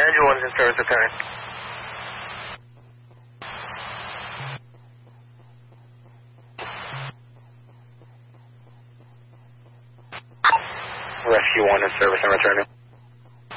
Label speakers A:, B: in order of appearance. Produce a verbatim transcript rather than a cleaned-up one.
A: Angel one is in service returning. Rescue one in service and returning.